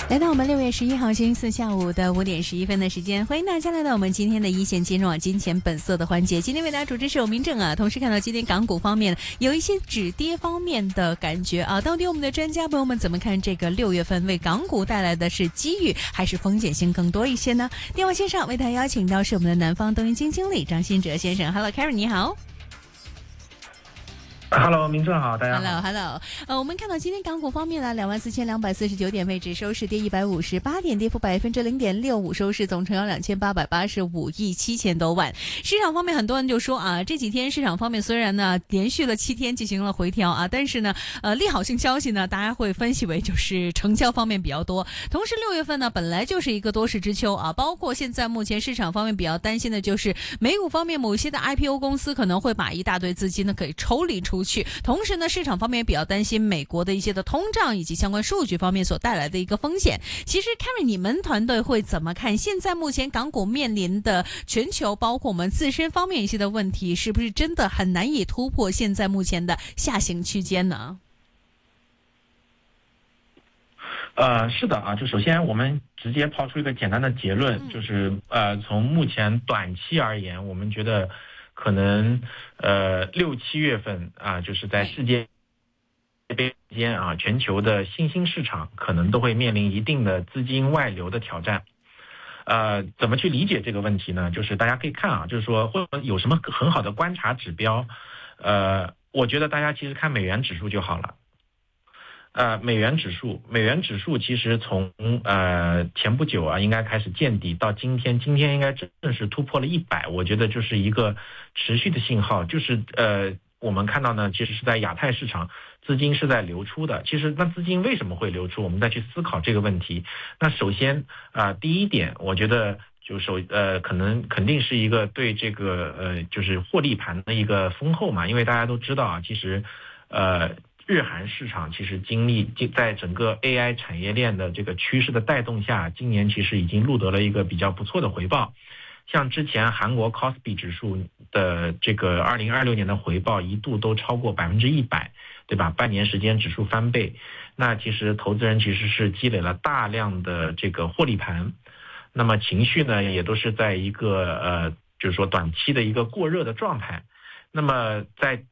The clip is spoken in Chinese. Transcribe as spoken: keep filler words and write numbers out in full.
来到我们六月十一号星期四下午的五点十一分的时间，欢迎大家来到我们今天的一线金融网金钱本色的环节。今天为大家主持是我明正啊，同时看到今天港股方面有一些止跌方面的感觉啊，到底我们的专家朋友们怎么看这个六月份为港股带来的是机遇还是风险性更多一些呢？电话线上为大家邀请到是我们的南方东英金经理张新哲先生。 Hello Karen 你好。 Hello， 明正好，大家好。 Hello Hello， 呃，我们看到今天港股方面呢，两万四千两百四十九点位置收市跌一百五十八点，跌幅百分之零点六五，收市总成交两千八百八十五亿七千多万。市场方面，很多人就说啊，这几天市场方面虽然呢连续了七天进行了回调啊，但是呢，呃，利好性消息呢，大家会分析为就是成交方面比较多。同时，六月份呢本来就是一个多事之秋啊，包括现在目前市场方面比较担心的就是美股方面某一些的 I P O 公司可能会把一大堆资金呢给抽离出。同时呢，市场方面也比较担心美国的一些的通胀以及相关数据方面所带来的一个风险。其实 Karen 你们团队会怎么看现在目前港股面临的全球包括我们自身方面一些的问题，是不是真的很难以突破现在目前的下行区间呢？ 呃，是的啊，就首先我们直接抛出一个简单的结论，嗯、就是呃，从目前短期而言，我们觉得可能呃六七月份啊，就是在世界杯间啊，全球的新兴市场可能都会面临一定的资金外流的挑战。呃，怎么去理解这个问题呢？就是大家可以看啊，就是说或者有什么很好的观察指标，呃，我觉得大家其实看美元指数就好了。呃，美元指数，美元指数其实从呃前不久啊，应该开始见底，到今天，今天应该正式突破了一百，我觉得就是一个持续的信号，就是呃我们看到呢，其实是在亚太市场资金是在流出的。其实那资金为什么会流出？我们再去思考这个问题。那首先啊、呃，第一点，我觉得就首呃可能肯定是一个对这个呃就是获利盘的一个丰厚嘛，因为大家都知道啊，其实呃。日韩市场其实经历在整个 A I 产业链的这个趋势的带动下，今年其实已经录得了一个比较不错的回报。像之前韩国 Kospi 指数的这个二零二六年的回报一度都超过百分之一百，对吧？半年时间指数翻倍，那其实投资人其实是积累了大量的这个获利盘，那么情绪呢也都是在一个呃，就是说短期的一个过热的状态。那么在